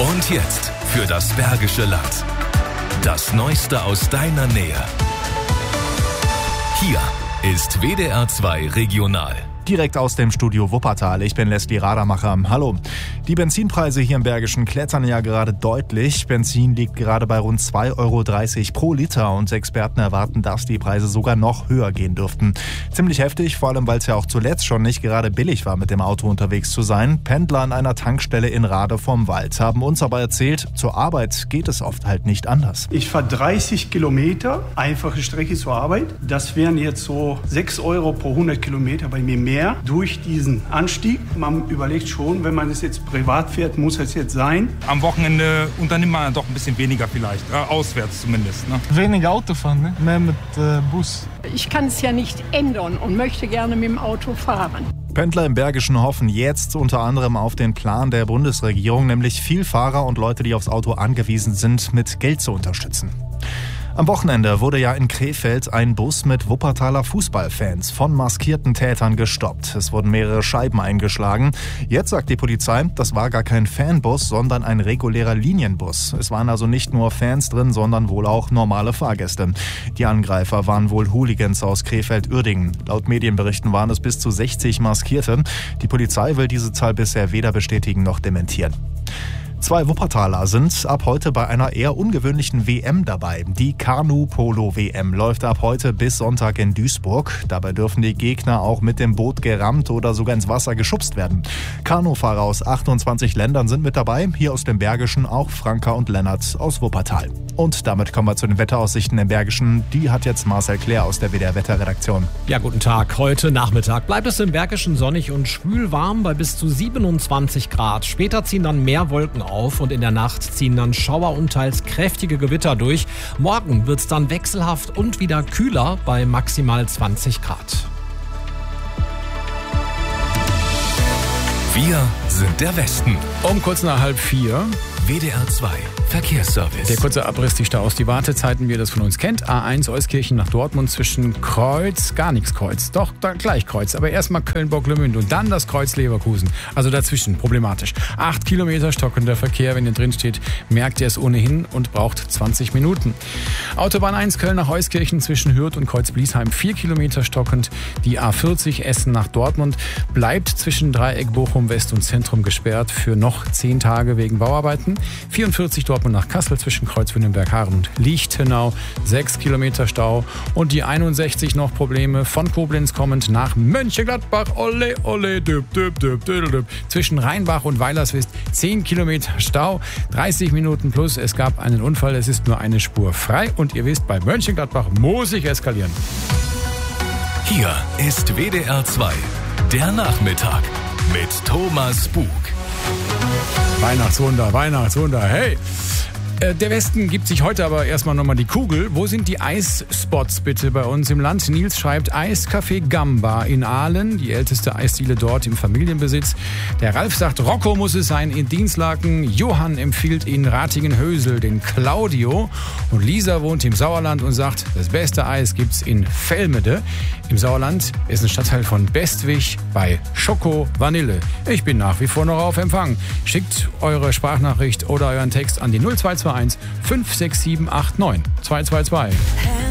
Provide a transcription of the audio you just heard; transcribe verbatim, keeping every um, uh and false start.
Und jetzt für das Bergische Land. Das Neueste aus deiner Nähe. Hier ist W D R zwei Regional. Direkt aus dem Studio Wuppertal. Ich bin Leslie Radermacher. Hallo. Die Benzinpreise hier im Bergischen klettern ja gerade deutlich. Benzin liegt gerade bei rund zwei Euro dreißig pro Liter und Experten erwarten, dass die Preise sogar noch höher gehen dürften. Ziemlich heftig, vor allem weil es ja auch zuletzt schon nicht gerade billig war, mit dem Auto unterwegs zu sein. Pendler an einer Tankstelle in Rade vom Wald haben uns aber erzählt, zur Arbeit geht es oft halt nicht anders. Ich fahre dreißig Kilometer, einfache Strecke zur Arbeit. Das wären jetzt so sechs Euro pro hundert Kilometer bei mir mehr. Durch diesen Anstieg. Man überlegt schon, wenn man es jetzt privat fährt, muss es jetzt sein. Am Wochenende unternimmt man doch ein bisschen weniger vielleicht, äh, auswärts zumindest. Ne? Weniger Auto fahren, ne? Mehr mit äh, Bus. Ich kann es ja nicht ändern und möchte gerne mit dem Auto fahren. Pendler im Bergischen hoffen jetzt unter anderem auf den Plan der Bundesregierung, nämlich Vielfahrer und Leute, die aufs Auto angewiesen sind, mit Geld zu unterstützen. Am Wochenende wurde ja in Krefeld ein Bus mit Wuppertaler Fußballfans von maskierten Tätern gestoppt. Es wurden mehrere Scheiben eingeschlagen. Jetzt sagt die Polizei, das war gar kein Fanbus, sondern ein regulärer Linienbus. Es waren also nicht nur Fans drin, sondern wohl auch normale Fahrgäste. Die Angreifer waren wohl Hooligans aus Krefeld-Uerdingen. Laut Medienberichten waren es bis zu sechzig Maskierte. Die Polizei will diese Zahl bisher weder bestätigen noch dementieren. Zwei Wuppertaler sind ab heute bei einer eher ungewöhnlichen W M dabei. Die Kanu-Polo-W M läuft ab heute bis Sonntag in Duisburg. Dabei dürfen die Gegner auch mit dem Boot gerammt oder sogar ins Wasser geschubst werden. Kanufahrer aus achtundzwanzig Ländern sind mit dabei. Hier aus dem Bergischen auch Franka und Lennart aus Wuppertal. Und damit kommen wir zu den Wetteraussichten im Bergischen. Die hat jetzt Marcel Claire aus der W D R-Wetterredaktion. Ja, guten Tag. Heute Nachmittag bleibt es im Bergischen sonnig und schwül warm bei bis zu siebenundzwanzig Grad. Später ziehen dann mehr Wolken auf. Auf und in der Nacht ziehen dann Schauer und teils kräftige Gewitter durch. Morgen wird es dann wechselhaft und wieder kühler bei maximal zwanzig Grad. Wir sind der Westen. Um kurz nach halb vier. W D R zwei Verkehrsservice. Der kurze Abriss, die Staus, die Wartezeiten, wie ihr das von uns kennt. A eins Euskirchen nach Dortmund zwischen Kreuz, gar nichts Kreuz, doch da gleich Kreuz. Aber erstmal Köln-Bocklemünd und dann das Kreuz Leverkusen. Also dazwischen, problematisch. Acht Kilometer stockender Verkehr, wenn ihr drin steht, merkt ihr es ohnehin und braucht zwanzig Minuten. Autobahn eins Köln nach Euskirchen zwischen Hürth und Kreuz-Bliesheim, vier Kilometer stockend. Die A vierzig Essen nach Dortmund bleibt zwischen Dreieck Bochum West und Zentrum gesperrt für noch zehn Tage wegen Bauarbeiten. vierundvierzig Dortmund nach Kassel zwischen Kreuz-Wünnenberg-Haaren und Lichtenau, sechs Kilometer Stau. Und die einundsechzig noch Probleme von Koblenz kommend nach Mönchengladbach, ole, ole, düb, düb, düb, düb, düb. Zwischen Rheinbach und Weilerswist, zehn Kilometer Stau, dreißig Minuten plus. Es gab einen Unfall, es ist nur eine Spur frei. Und ihr wisst, bei Mönchengladbach muss ich eskalieren. Hier ist W D R zwei, der Nachmittag mit Thomas Bug. Weihnachtswunder, Weihnachtswunder, hey! Der Westen gibt sich heute aber erstmal nochmal die Kugel. Wo sind die Eisspots bitte bei uns im Land? Nils schreibt Eiscafé Gamba in Aalen, die älteste Eisdiele dort im Familienbesitz. Der Ralf sagt, Rocco muss es sein in Dienstlaken. Johann empfiehlt in Ratingen-Hösel den Claudio. Und Lisa wohnt im Sauerland und sagt, das beste Eis gibt's in Velmede. Im Sauerland ist ein Stadtteil von Bestwig bei Schoko Vanille. Ich bin nach wie vor noch auf Empfang. Schickt eure Sprachnachricht oder euren Text an die null zwei zwei eins fünf sechs sieben acht neun zwei zwei zwei.